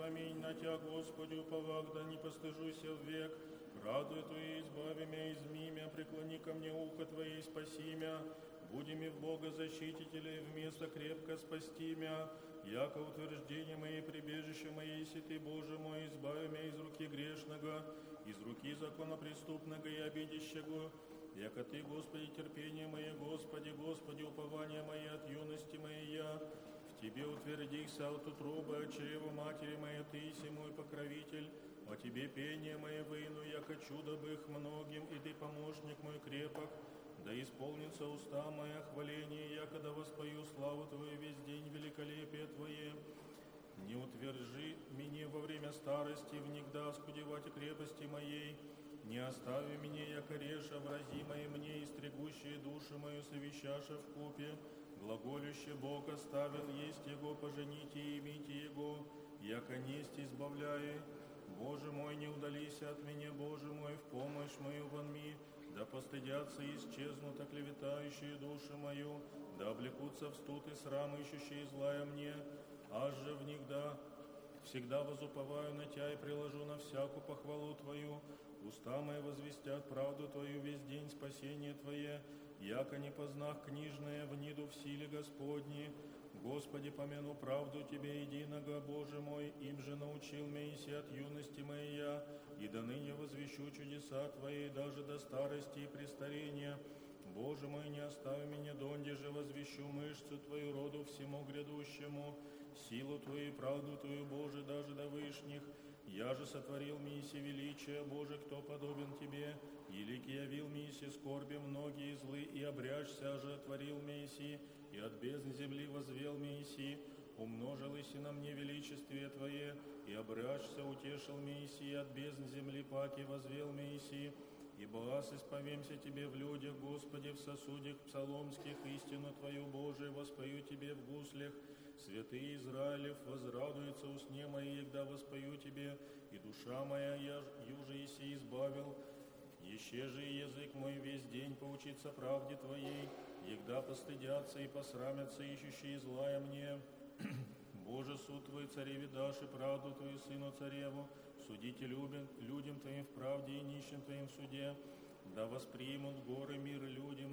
аминь. На Тя, Господи, уповах, да не постыжуся век. Радуй Твоей, избави мя, изми мя, преклони ко мне ухо Твое, спаси мя. Будеми в Бога защитителей, вместо крепко спасти мя. Яко утверждение мое, прибежище мое, если Ты, Боже мой, избави мя из руки грешного, из руки законопреступного и обидящего. Яко Ты, Господи, терпение мое, Господи, Господи, упование мое от юности моей я. В Тебе утвердихся от утробы, от чрева матери моей, Ты си мой покровитель. О Тебе пение мое выну, яко чудо бых многим, и Ты помощник мой крепок. Да исполнится уста моя хваление, яко да воспою славу Твою весь день, великолепие Твое. Не утвержи меня во время старости, внегда оскудевать крепости моей. Не остави меня, яко реша врази мои мне, истрегущие душу мою, совещаша в купе. Глаголюще Бог оставил, есть Его, пожените и имите Его, яко несть избавляй. Боже мой, не удалися от меня, Боже мой, в помощь мою вонми. Да постыдятся и исчезнут оклеветающие душу мою, да облекутся в студ и срам, ищущие злая мне. Аж же внегда всегда возуповаю на Тя и приложу на всякую похвалу Твою. Уста мои возвестят правду Твою весь день, спасение Твое, яко не познах книжное, вниду в силе Господней. Господи, помяну правду Тебе единого, Боже мой, им же научил меня иси от юности моей я, и до ныне возвещу чудеса Твои, даже до старости и престарения. Боже мой, не остави меня, донде же возвещу мышцу Твою роду всему грядущему, силу Твою и правду Твою, Боже, даже до вышних. Я же сотворил миси величия, Боже, кто подобен Тебе, елики явил миси скорби многие злы, и обряжься же отворил миси, и от бездны земли возвел миси, умножилось и на мне величествие Твое, и обряжься утешил миси, и от бездны земли паки возвел миси. Ибо аз исповемся Тебе в людях, Господи, в сосудях псаломских, истину Твою, Божию, воспою Тебе в гуслях. Святый Израилев возрадуется усне моей, егда воспою Тебе, и душа моя, юже иси избавил. Еще же и язык мой весь день поучится правде Твоей, егда постыдятся и посрамятся ищущие злая мне. Боже, суд Твой, цареве дашь, и правду Твою, сыну цареву, судите людям Твоим в правде и нищим Твоим в суде, да воспримут горы мир людям,